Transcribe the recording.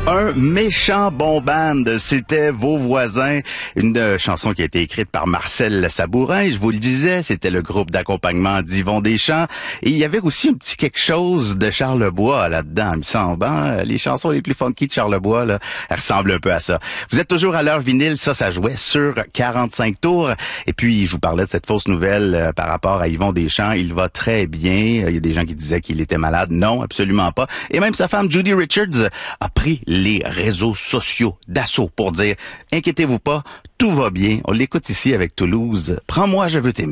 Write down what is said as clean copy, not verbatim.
Un méchant bon band, c'était Vos voisins, une chanson qui a été écrite par Marcel Sabourin, je vous le disais, c'était le groupe d'accompagnement d'Yvon Deschamps, et il y avait aussi un petit quelque chose de Charlebois là-dedans, il me semble, hein? Les chansons les plus funky de Charlebois, là, elles ressemblent un peu à ça. Vous êtes toujours à l'heure vinyle, ça jouait sur 45 tours, et puis je vous parlais de cette fausse nouvelle par rapport à Yvon Deschamps, il va très bien, il y a des gens qui disaient qu'il était malade, non, absolument pas, et même sa femme Judy Richards a pris les réseaux sociaux d'assaut pour dire « Inquiétez-vous pas, tout va bien ». On l'écoute ici avec Toulouse. « Prends-moi, je veux t'aimer ».